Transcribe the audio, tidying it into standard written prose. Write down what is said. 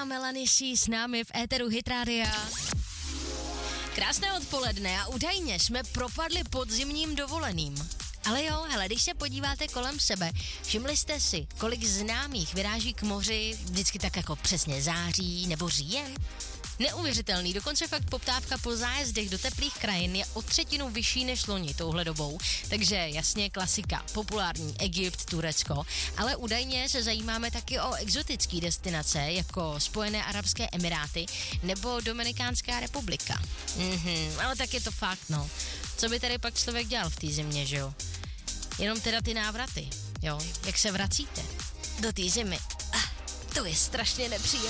Sia, Melanie C s námi v éteru Hit Rádia. Krásné odpoledne a údajně jsme propadli podzimním dovoleným. Ale jo, hele, když se podíváte kolem sebe, všimli jste si, kolik známých vyráží k moři vždycky tak jako přesně září nebo říjen? Neuvěřitelný, dokonce fakt poptávka po zájezdech do teplých krajin je o 1/3 vyšší než loni touhle dobou, takže jasně klasika, populární Egypt, Turecko, ale údajně se zajímáme taky o exotické destinace, jako Spojené arabské emiráty nebo Dominikánská republika. Ale tak je to fakt, no. Co by tady pak člověk dělal v té zimě, že jo? Jenom teda ty návraty, jo? Jak se vracíte do té zimy. To je strašně nepříjemný.